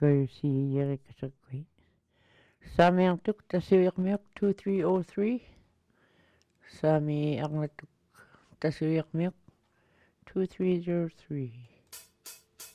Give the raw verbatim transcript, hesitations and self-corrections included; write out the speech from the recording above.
Kayusi Sami ang tuk tasuyak two three oh three. Sami ang tuk tasuyak two three zero three.